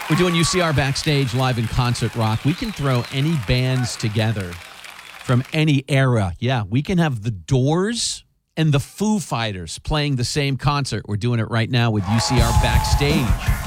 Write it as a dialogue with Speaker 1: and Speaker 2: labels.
Speaker 1: We're doing UCR Backstage live in concert rock. We can throw any bands together from any era. Yeah, we can have the Doors and the Foo Fighters playing the same concert. We're doing it right now with UCR Backstage.